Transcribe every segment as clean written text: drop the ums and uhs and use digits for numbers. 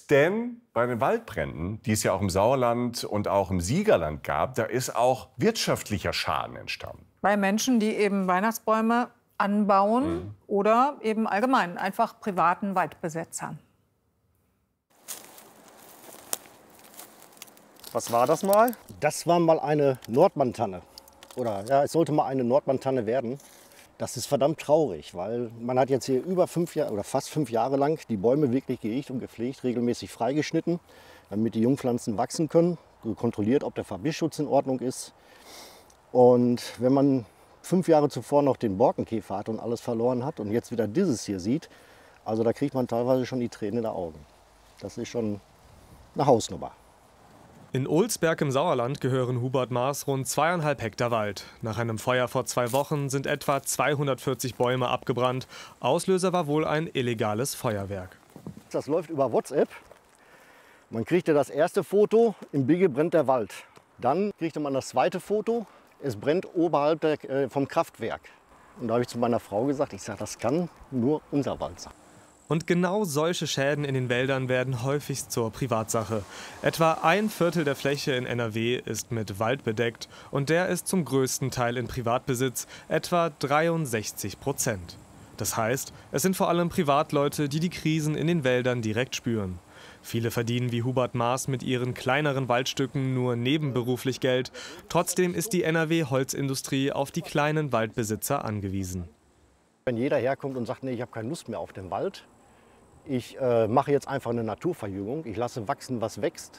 Schutz, denn bei den Waldbränden, die es ja auch im Sauerland und auch im Siegerland gab, da ist auch wirtschaftlicher Schaden entstanden. Bei Menschen, die eben Weihnachtsbäume anbauen oder eben allgemein einfach privaten Waldbesitzern. Was war das mal? Das war mal eine Nordmantanne. Oder ja, es sollte mal eine Nordmantanne werden. Das ist verdammt traurig, weil man hat jetzt hier über 5 Jahre oder fast 5 Jahre lang die Bäume wirklich gehegt und gepflegt, regelmäßig freigeschnitten, damit die Jungpflanzen wachsen können, kontrolliert, ob der Verbissschutz in Ordnung ist. Und wenn man 5 Jahre zuvor noch den Borkenkäfer hat und alles verloren hat und jetzt wieder dieses hier sieht, also da kriegt man teilweise schon die Tränen in den Augen. Das ist schon eine Hausnummer. In Olsberg im Sauerland gehören Hubert Maas rund 2,5 Hektar Wald. Nach einem Feuer vor 2 Wochen sind etwa 240 Bäume abgebrannt. Auslöser war wohl ein illegales Feuerwerk. Das läuft über WhatsApp. Man kriegte das erste Foto, im Bigge brennt der Wald. Dann kriegte man das zweite Foto, es brennt oberhalb vom Kraftwerk. Und da habe ich zu meiner Frau gesagt, ich sage, das kann nur unser Wald sein. Und genau solche Schäden in den Wäldern werden häufig zur Privatsache. Etwa 1/4 der Fläche in NRW ist mit Wald bedeckt und der ist zum größten Teil in Privatbesitz, etwa 63%. Das heißt, es sind vor allem Privatleute, die die Krisen in den Wäldern direkt spüren. Viele verdienen wie Hubert Maas mit ihren kleineren Waldstücken nur nebenberuflich Geld. Trotzdem ist die NRW-Holzindustrie auf die kleinen Waldbesitzer angewiesen. Wenn jeder herkommt und sagt, nee, ich habe keine Lust mehr auf den Wald, ich mache jetzt einfach eine Naturverjüngung, ich lasse wachsen, was wächst,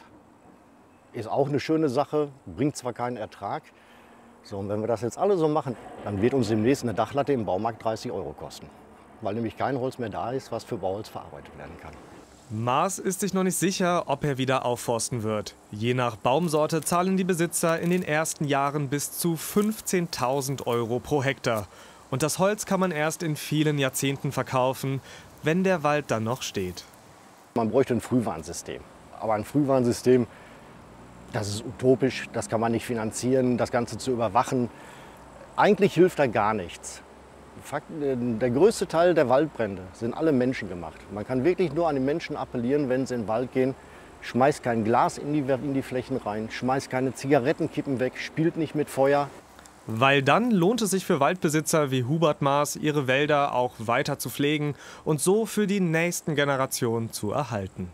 ist auch eine schöne Sache, bringt zwar keinen Ertrag. So, und wenn wir das jetzt alle so machen, dann wird uns demnächst eine Dachlatte im Baumarkt 30 € kosten. Weil nämlich kein Holz mehr da ist, was für Bauholz verarbeitet werden kann. Maas ist sich noch nicht sicher, ob er wieder aufforsten wird. Je nach Baumsorte zahlen die Besitzer in den ersten Jahren bis zu 15.000 € pro Hektar. Und das Holz kann man erst in vielen Jahrzehnten verkaufen, wenn der Wald dann noch steht. Man bräuchte ein Frühwarnsystem. Aber ein Frühwarnsystem, das ist utopisch, das kann man nicht finanzieren, das Ganze zu überwachen. Eigentlich hilft da gar nichts. Der größte Teil der Waldbrände sind alle menschengemacht. Man kann wirklich nur an die Menschen appellieren, wenn sie in den Wald gehen. Schmeißt kein Glas in die Flächen rein, schmeißt keine Zigarettenkippen weg, spielt nicht mit Feuer. Weil dann lohnt es sich für Waldbesitzer wie Hubert Maas, ihre Wälder auch weiter zu pflegen und so für die nächsten Generationen zu erhalten.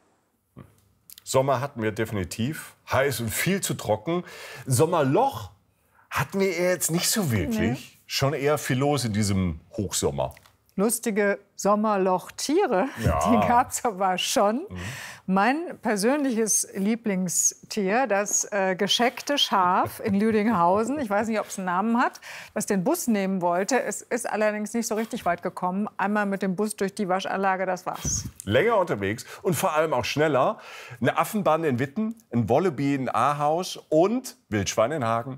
Sommer hatten wir definitiv, heiß und viel zu trocken. Sommerloch hatten wir jetzt nicht so wirklich. Nee. Schon eher viel los in diesem Hochsommer. Lustige Sommerlochtiere, Ja. die gab es aber schon. Mein persönliches Lieblingstier, das gescheckte Schaf in Lüdinghausen, ich weiß nicht, ob es einen Namen hat, das den Bus nehmen wollte. Es ist allerdings nicht so richtig weit gekommen. Einmal mit dem Bus durch die Waschanlage, das war's. Länger unterwegs und vor allem auch schneller. Eine Affenbande in Witten, ein Wallaby in Ahaus und Wildschwein in Hagen.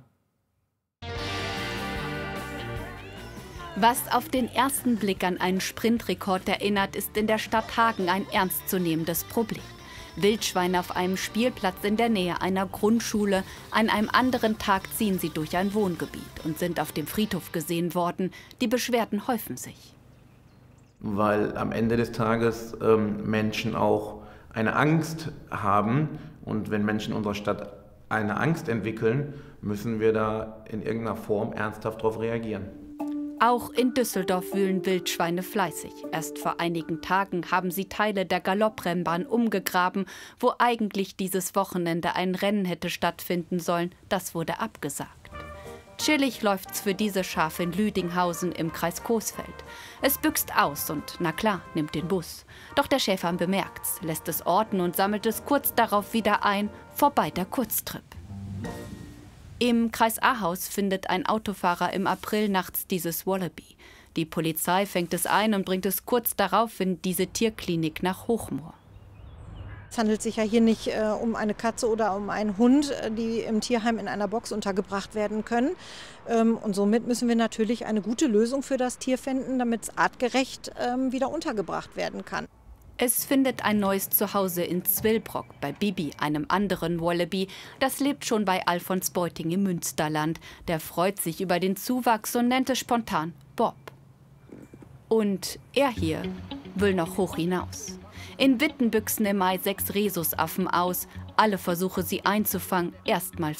Was auf den ersten Blick an einen Sprintrekord erinnert, ist in der Stadt Hagen ein ernstzunehmendes Problem. Wildschweine auf einem Spielplatz in der Nähe einer Grundschule. An einem anderen Tag ziehen sie durch ein Wohngebiet und sind auf dem Friedhof gesehen worden. Die Beschwerden häufen sich. Weil am Ende des Tages Menschen auch eine Angst haben. Und wenn Menschen in unserer Stadt eine Angst entwickeln, müssen wir da in irgendeiner Form ernsthaft darauf reagieren. Auch in Düsseldorf wühlen Wildschweine fleißig. Erst vor einigen Tagen haben sie Teile der Galopprennbahn umgegraben, wo eigentlich dieses Wochenende ein Rennen hätte stattfinden sollen. Das wurde abgesagt. Chillig läuft's für diese Schafe in Lüdinghausen im Kreis Coesfeld. Es büxt aus und, na klar, nimmt den Bus. Doch der Schäfer bemerkt's, lässt es orten und sammelt es kurz darauf wieder ein, vorbei der Kurztrip. Im Kreis Ahaus findet ein Autofahrer im April nachts dieses Wallaby. Die Polizei fängt es ein und bringt es kurz darauf in diese Tierklinik nach Hochmoor. Es handelt sich ja hier nicht um eine Katze oder um einen Hund, die im Tierheim in einer Box untergebracht werden können. Und somit müssen wir natürlich eine gute Lösung für das Tier finden, damit es artgerecht wieder untergebracht werden kann. Es findet ein neues Zuhause in Zwillbrock bei Bibi, einem anderen Wallaby. Das lebt schon bei Alfons Beuting im Münsterland. Der freut sich über den Zuwachs und nennt es spontan Bob. Und er hier will noch hoch hinaus. In Witten büchsen im Mai 6 Rhesusaffen aus. Alle Versuche, sie einzufangen, erstmal